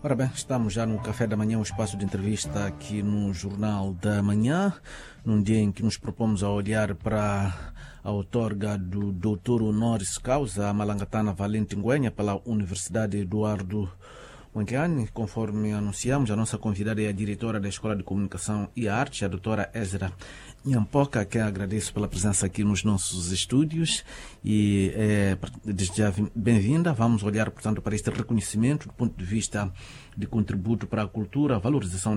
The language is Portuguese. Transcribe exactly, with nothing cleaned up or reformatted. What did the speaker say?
Ora bem, estamos já no Café da Manhã, um espaço de entrevista aqui no Jornal da Manhã, num dia em que nos propomos a olhar para a outorga do doutor honoris causa Malangatana Valente Ngüenya pela Universidade Eduardo Mondlane. Conforme anunciamos, a nossa convidada é a diretora da Escola de Comunicação e Arte, a doutora Ezra Nyampoka, que agradeço pela presença aqui nos nossos estúdios e é, desde já bem-vinda. Vamos olhar, portanto, para este reconhecimento do ponto de vista de contributo para a cultura, a valorização